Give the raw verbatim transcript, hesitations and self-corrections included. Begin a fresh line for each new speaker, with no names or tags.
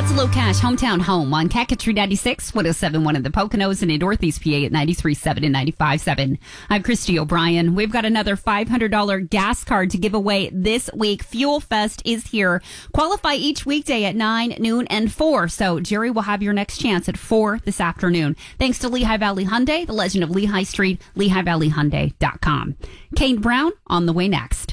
That's Low Cash Hometown Home on Cacatry ninety-six, one oh seven point one in the Poconos, and in Northeast P A at ninety-three point seven and ninety-five point seven. I'm Christy O'Brien. We've got another five hundred dollars gas card to give away this week. Fuel Fest is here. Qualify each weekday at nine, noon, and four. So Jerry will have your next chance at four this afternoon. Thanks to Lehigh Valley Hyundai, the legend of Lehigh Street, Lehigh Valley Hyundai dot com. Kane Brown on the way next.